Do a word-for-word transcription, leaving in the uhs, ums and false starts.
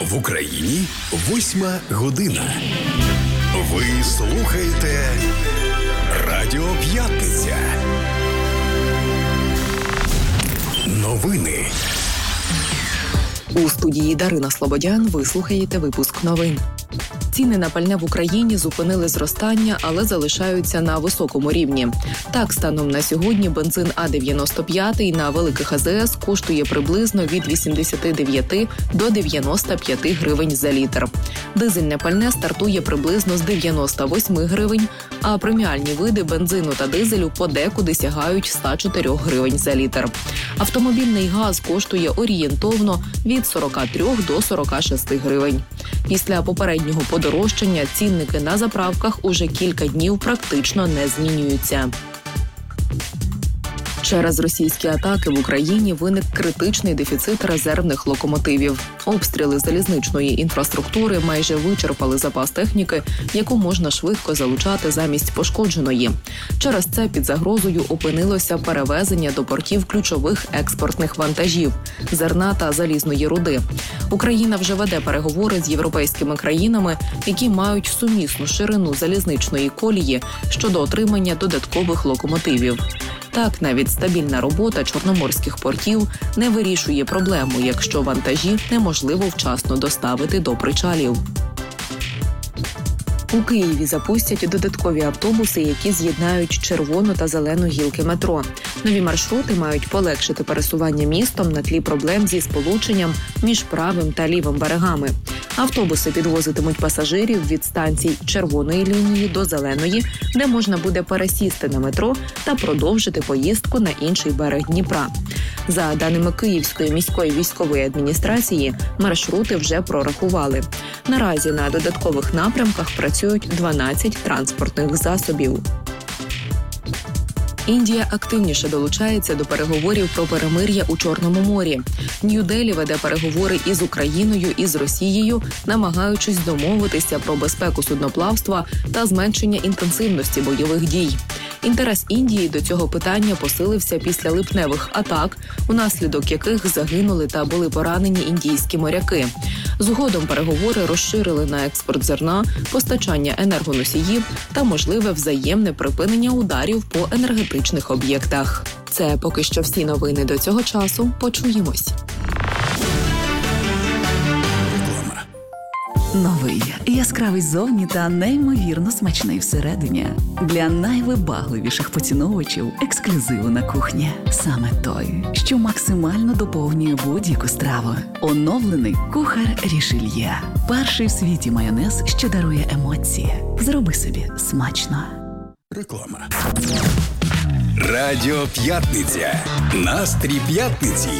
В Україні восьма година. Ви слухаєте Радіо П'ятниця. Новини. У студії Дарина Слободян ви слухаєте випуск новин. Ціни на пальне в Україні зупинили зростання, але залишаються на високому рівні. Так, станом на сьогодні бензин А дев'яносто п'ять на великих А Зе Ес коштує приблизно від вісімдесят дев'ять до дев'яносто п'ять гривень за літр. Дизельне пальне стартує приблизно з дев'яносто вісім гривень, а преміальні види бензину та дизелю подекуди сягають сто чотири гривень за літр. Автомобільний газ коштує орієнтовно від сорок три до сорок шість гривень. Після попереднього подорожчання цінники на заправках уже кілька днів практично не змінюються. Через російські атаки в Україні виник критичний дефіцит резервних локомотивів. Обстріли залізничної інфраструктури майже вичерпали запас техніки, яку можна швидко залучати замість пошкодженої. Через це під загрозою опинилося перевезення до портів ключових експортних вантажів – зерна та залізної руди. Україна вже веде переговори з європейськими країнами, які мають сумісну ширину залізничної колії щодо отримання додаткових локомотивів. Так, навіть стабільна робота чорноморських портів не вирішує проблему, якщо вантажі неможливо вчасно доставити до причалів. У Києві запустять додаткові автобуси, які з'єднають червону та зелену гілки метро. Нові маршрути мають полегшити пересування містом на тлі проблем зі сполученням між правим та лівим берегами. Автобуси підвозитимуть пасажирів від станцій червоної лінії до зеленої, де можна буде пересісти на метро та продовжити поїздку на інший берег Дніпра. За даними Київської міської військової адміністрації, маршрути вже прорахували. Наразі на додаткових напрямках працюють дванадцять транспортних засобів. Індія активніше долучається до переговорів про перемир'я у Чорному морі. Нью-Делі веде переговори із Україною і з Росією, намагаючись домовитися про безпеку судноплавства та зменшення інтенсивності бойових дій. Інтерес Індії до цього питання посилився після липневих атак, унаслідок яких загинули та були поранені індійські моряки. Згодом переговори розширили на експорт зерна, постачання енергоносіїв та можливе взаємне припинення ударів по енергетичних об'єктах. Це поки що всі новини до цього часу. Почуємось. Новий, яскравий ззовні та неймовірно смачний всередині. Для найвибагливіших поціновувачів ексклюзиву на кухні. Саме той, що максимально доповнює будь-яку страву. Оновлений кухар Рішельє. Перший в світі майонез, що дарує емоції. Зроби собі смачно. Реклама. Радіо П'ятниця. Настрій п'ятниці.